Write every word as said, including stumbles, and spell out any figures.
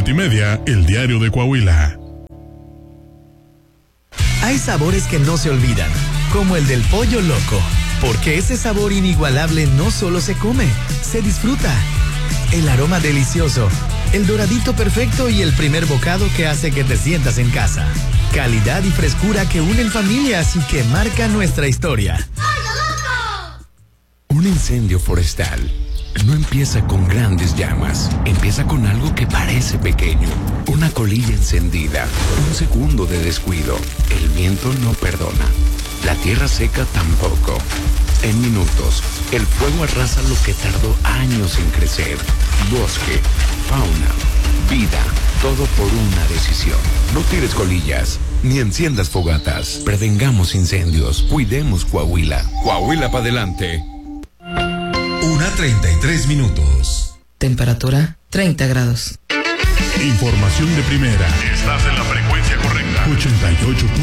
Multimedia, el diario de Coahuila. Hay sabores que no se olvidan, como el del pollo loco, porque ese sabor inigualable no solo se come, se disfruta. El aroma delicioso, el doradito perfecto y el primer bocado que hace que te sientas en casa. Calidad y frescura que unen familias y que marcan nuestra historia. Un incendio forestal no empieza con grandes llamas, empieza con algo que parece pequeño, una colilla encendida, un segundo de descuido. El viento no perdona, la tierra seca tampoco. En minutos, el fuego arrasa lo que tardó años en crecer. Bosque, fauna, vida, todo por una decisión. No tires colillas, ni enciendas fogatas. Prevengamos incendios, cuidemos Coahuila. Coahuila para adelante. Una treinta y tres minutos. Temperatura treinta grados. Información de primera. Estás en la frecuencia correcta. ochenta y ocho